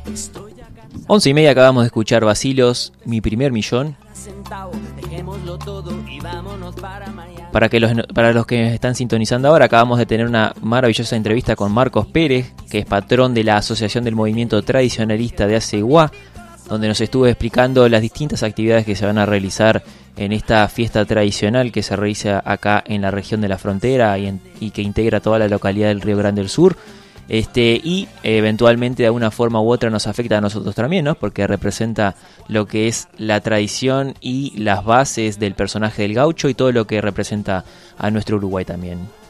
11:30 acabamos de escuchar Vacilos, Mi Primer Millón. Para los que están sintonizando ahora, acabamos de tener una maravillosa entrevista con Marcos Pérez, que es patrón de la Asociación del Movimiento Tradicionalista de Aceguá, donde nos estuvo explicando las distintas actividades que se van a realizar en esta fiesta tradicional que se realiza acá en la región de la frontera y que integra toda la localidad del Río Grande del Sur. Y eventualmente de alguna forma u otra nos afecta a nosotros también, ¿no? Porque representa lo que es la tradición y las bases del personaje del gaucho y todo lo que representa a nuestro Uruguay también.